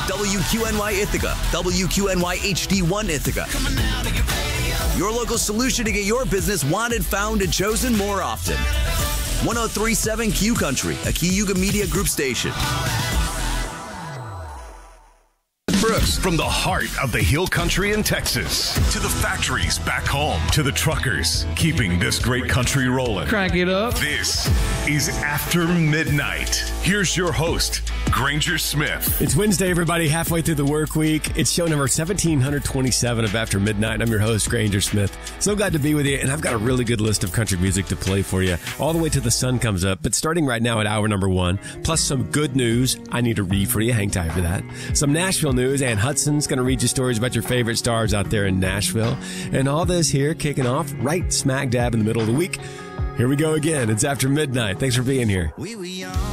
WQNY Ithaca, WQNY HD1 Ithaca. Your local solution to get your business wanted, found, and chosen more often. 103.7 Q Country, a Cayuga Media Group station. Brooks. From the heart of the Hill Country in Texas to the factories back home to the truckers keeping this great country rolling. Crank it up. This is After Midnight. Here's your host, Granger Smith. It's Wednesday, everybody, halfway through the work week. It's show number 1727 of After Midnight. I'm your host, Granger Smith. So glad to be with you, and I've got a really good list of country music to play for you all the way till the sun comes up. But starting right now at hour number 1, plus some good news I need to read for you. Hang tight for that. Some Nashville news. Ann Hudson's going to read you stories about your favorite stars out there in Nashville. And all this here kicking off right smack dab in the middle of the week. Here we go again. It's After Midnight. Thanks for being here.